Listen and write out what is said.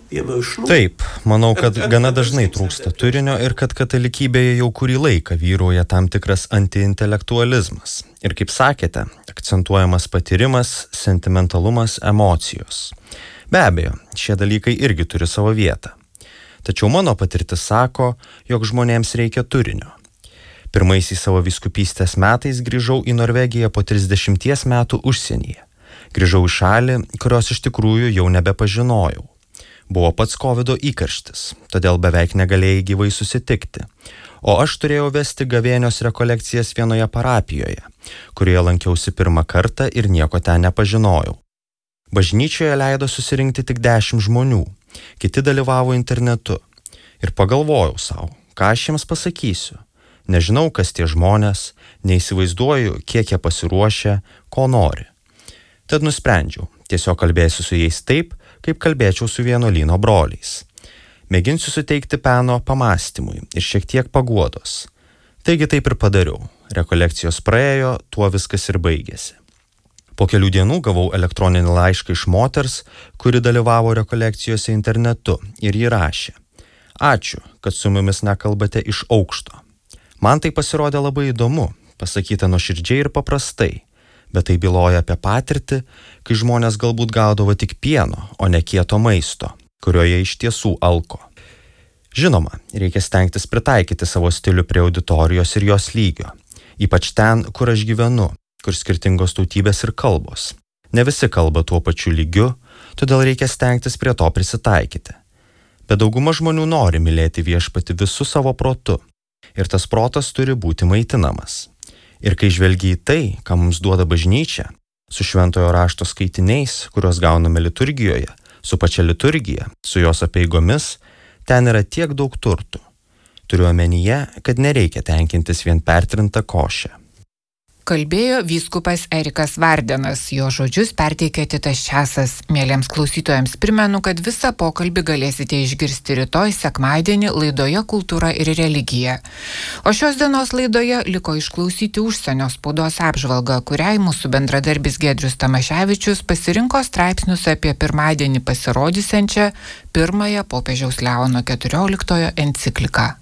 Taip, manau, kad gana dažnai trūksta turinio ir kad katalikybėje jau kurį laiką vyrauja tam tikras antiintelektualizmas. Ir kaip sakėte, akcentuojamas patyrimas, sentimentalumas, emocijos. Be abejo, šie dalykai irgi turi savo vietą. Tačiau mano patirtis sako, jog žmonėms reikia turinio. Pirmaisiais savo vyskupystės metais grįžau į Norvegiją po 30 metų užsienyje. Grįžau į šalį, kurios iš tikrųjų jau nebepažinojau. Buvo pats Covido įkarštis, todėl beveik negalėjai gyvai susitikti. O aš turėjau vesti gavėnios rekolekcijas vienoje parapijoje, kurioje lankiausi pirmą kartą ir nieko ten nepažinojau. Bažnyčioje leido susirinkti tik 10 žmonių, kiti dalyvavo internetu. Ir pagalvojau savo, ką aš jiems pasakysiu. Nežinau, kas tie žmonės, neįsivaizduoju, kiek jie pasiruošę, ko nori. Tad nusprendžiau, tiesiog kalbėsiu su jais taip, kaip kalbėčiau su vienuolyno broliais. Mėginsiu suteikti peno pamąstymui ir šiek tiek paguodos. Taigi taip ir padariau. Rekolekcijos praėjo, tuo viskas ir baigėsi. Po kelių dienų gavau elektroninį laišką iš moters, kuri dalyvavo rekolekcijose internetu, ir ji rašė: Ačiū, kad su mumis nekalbate iš aukšto. Man tai pasirodė labai įdomu, pasakyta nuoširdžiai ir paprastai. Bet tai byloja apie patirtį, kai žmonės galbūt gaudavo tik pieno, o ne kieto maisto, kurioje iš tiesų alko. Žinoma, reikia stengtis pritaikyti savo stilių prie auditorijos ir jos lygio, ypač ten, kur aš gyvenu, kur skirtingos tautybės ir kalbos. Ne visi kalba tuo pačiu lygiu, todėl reikia stengtis prie to prisitaikyti. Bet dauguma žmonių nori mylėti Viešpatį visų savo protu, ir tas protas turi būti maitinamas. Ir kai žvelgi į tai, ką mums duoda bažnyčia, su šventojo rašto skaitiniais, kuriuos gauname liturgijoje, su pačia liturgija, su jos apeigomis, ten yra tiek daug turtų. Turiu omenyje, kad nereikia tenkintis vien pertrintą košę. Kalbėjo vyskupas Erikas Vardenas, jo žodžius perteikė Titas Česas. Mieliems klausytojams primenu, kad visą pokalbį galėsite išgirsti rytoj sekmadienį laidoje Kultūra ir religija. O šios dienos laidoje liko išklausyti užsienio spaudos apžvalgą, kuriai mūsų bendradarbis Giedrius Tamaševičius pasirinko straipsnius apie pirmadienį pasirodysiančią pirmąją popiežiaus Leono XIV encikliką.